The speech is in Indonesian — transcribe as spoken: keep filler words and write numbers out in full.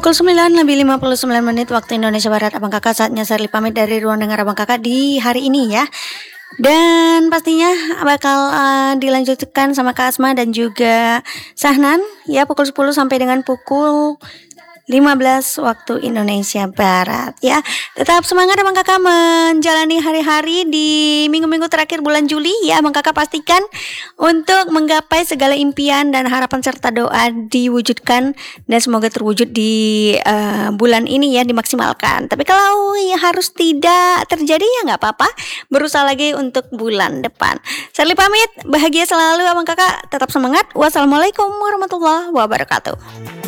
Pukul sembilan lebih lima puluh sembilan menit waktu Indonesia Barat. Abang kakak saatnya Sherly pamit dari ruang dengar abang kakak di hari ini ya. Dan pastinya bakal uh, dilanjutkan sama Kak Asma dan juga Sahnan ya, pukul sepuluh sampai dengan pukul lima belas waktu Indonesia Barat ya. Tetap semangat abang kakak menjalani hari-hari di minggu-minggu terakhir bulan Juli ya. Abang kakak pastikan untuk menggapai segala impian dan harapan serta doa diwujudkan dan semoga terwujud di uh, bulan ini ya, dimaksimalkan. Tapi kalau ya harus tidak terjadi ya nggak apa-apa, berusaha lagi untuk bulan depan. Sherly pamit, bahagia selalu abang kakak, tetap semangat. Wassalamualaikum warahmatullahi wabarakatuh.